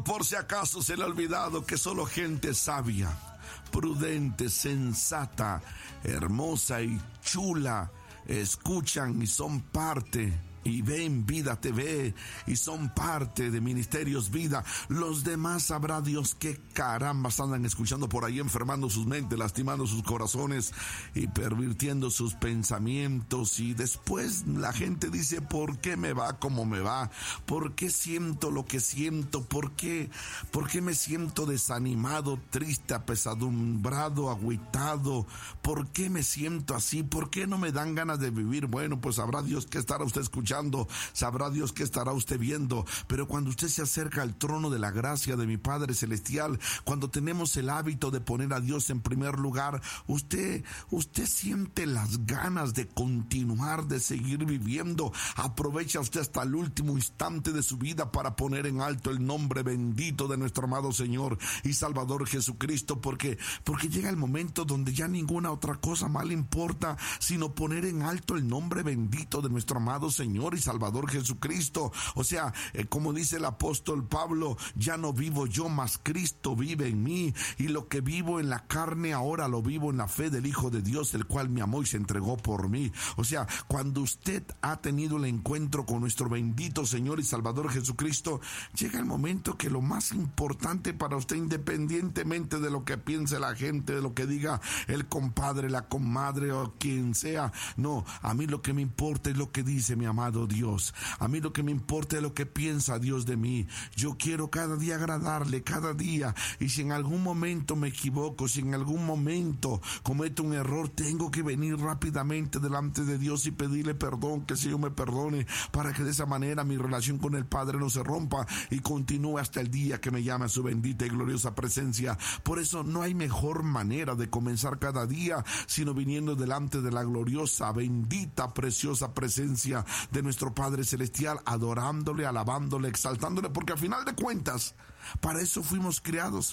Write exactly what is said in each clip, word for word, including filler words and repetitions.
por si acaso se le ha olvidado que solo gente sabia, prudente, sensata, hermosa y chula escuchan y son parte y ven Vida T V y son parte de Ministerios Vida. Los demás sabrá Dios qué carambas andan escuchando por ahí, enfermando sus mentes, lastimando sus corazones y pervirtiendo sus pensamientos. Y después la gente dice: ¿por qué me va como me va? ¿Por qué siento lo que siento? ¿Por qué, por qué me siento desanimado, triste, apesadumbrado, agüitado? ¿Por qué me siento así? ¿Por qué no me dan ganas de vivir? Bueno, pues sabrá Dios qué estará usted escuchando, sabrá Dios qué estará usted viendo. Pero cuando usted se acerca al trono de la gracia de mi Padre Celestial, cuando tenemos el hábito de poner a Dios en primer lugar, usted, usted siente las ganas de continuar, de seguir viviendo. Aprovecha usted hasta el último instante de su vida para poner en alto el nombre bendito de nuestro amado Señor y Salvador Jesucristo, porque, porque llega el momento donde ya ninguna otra cosa más le importa, sino poner en alto el nombre bendito de nuestro amado Señor y Salvador Jesucristo. O sea, eh, como dice el apóstol Pablo: ya no vivo yo, mas Cristo vive en mí, y lo que vivo en la carne ahora lo vivo en la fe del Hijo de Dios, el cual me amó y se entregó por mí. O sea, cuando usted ha tenido el encuentro con nuestro bendito Señor y Salvador Jesucristo, llega el momento que lo más importante para usted, independientemente de lo que piense la gente, de lo que diga el compadre, la comadre o quien sea, no, a mí lo que me importa es lo que dice mi amado Dios. A mí lo que me importa es lo que piensa Dios de mí. Yo quiero cada día agradarle, cada día. Y si en algún momento me equivoco, si en algún momento cometo un error, tengo que venir rápidamente delante de Dios y pedirle perdón, que el Señor me perdone, para que de esa manera mi relación con el Padre no se rompa y continúe hasta el día que me llame a su bendita y gloriosa presencia. Por eso no hay mejor manera de comenzar cada día sino viniendo delante de la gloriosa, bendita, preciosa presencia de nuestro Padre Celestial, adorándole, alabándole, exaltándole, porque al final de cuentas, para eso fuimos creados.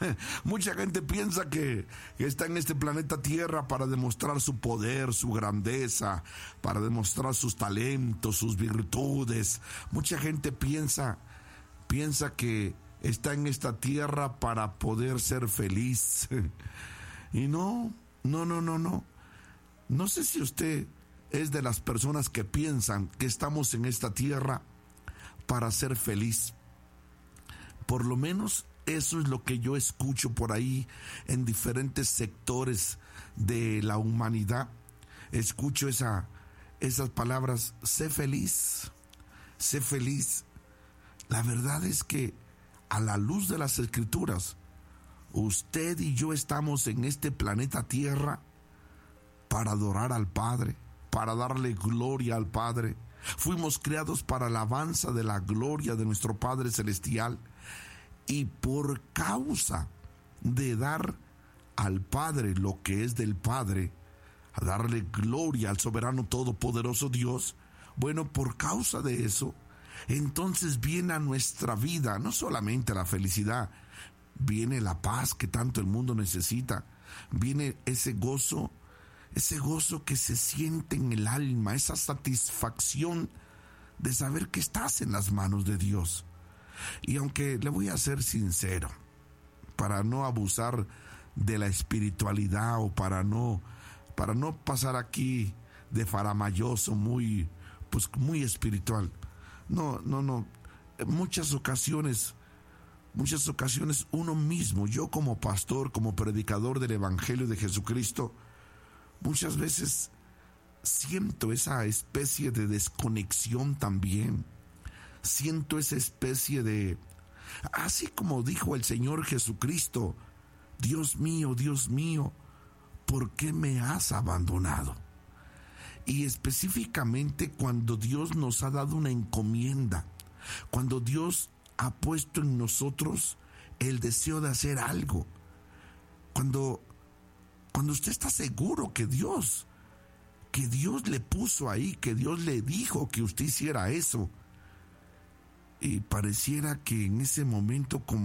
Mucha gente piensa que está en este planeta Tierra para demostrar su poder, su grandeza, para demostrar sus talentos, sus virtudes. Mucha gente piensa, piensa que está en esta tierra para poder ser feliz. Y no, no, no, no, no. No sé si usted es de las personas que piensan que estamos en esta tierra para ser feliz. Por lo menos eso es lo que yo escucho por ahí en diferentes sectores de la humanidad. Escucho esa, esas palabras: sé feliz, sé feliz. La verdad es que a la luz de las Escrituras, usted y yo estamos en este planeta Tierra para adorar al Padre, para darle gloria al Padre. Fuimos creados para la alabanza de la gloria de nuestro Padre Celestial. Y por causa de dar al Padre lo que es del Padre, a darle gloria al soberano todopoderoso Dios, bueno, por causa de eso, entonces viene a nuestra vida no solamente la felicidad, viene la paz que tanto el mundo necesita, viene ese gozo, ese gozo que se siente en el alma, esa satisfacción de saber que estás en las manos de Dios. Y aunque le voy a ser sincero, para no abusar de la espiritualidad o para no, para no pasar aquí de faramayoso, muy, pues muy espiritual. No, no, no. En muchas ocasiones, muchas ocasiones uno mismo, yo como pastor, como predicador del Evangelio de Jesucristo, muchas veces siento esa especie de desconexión también. Siento esa especie de, así como dijo el Señor Jesucristo: Dios mío, Dios mío, ¿por qué me has abandonado? Y específicamente cuando Dios nos ha dado una encomienda, cuando Dios ha puesto en nosotros el deseo de hacer algo, cuando, cuando usted está seguro que Dios, que Dios le puso ahí, que Dios le dijo que usted hiciera eso, y pareciera que en ese momento, como